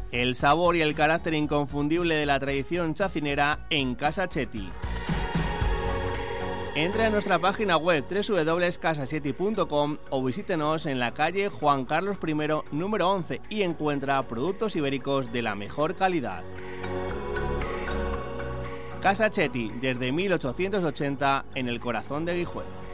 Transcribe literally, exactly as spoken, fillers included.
El sabor y el carácter inconfundible de la tradición chacinera en Casa Chetti. Entre a nuestra página web doble u doble u doble u punto casa chetti punto com o visítenos en la calle Juan Carlos primero, número once, y encuentra productos ibéricos de la mejor calidad. Casa Chetti, desde mil ochocientos ochenta, en el corazón de Guijuelo.